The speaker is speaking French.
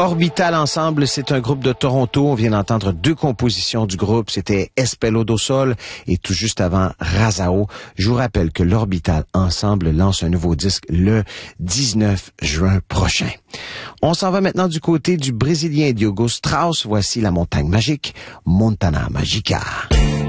Orbital Ensemble, c'est un groupe de Toronto. On vient d'entendre 2 compositions du groupe. C'était Espello do Sol et tout juste avant Razao. Je vous rappelle que l'Orbital Ensemble lance un nouveau disque le 19 juin prochain. On s'en va maintenant du côté du Brésilien Diogo Strauss. Voici la montagne magique, Montana Magica.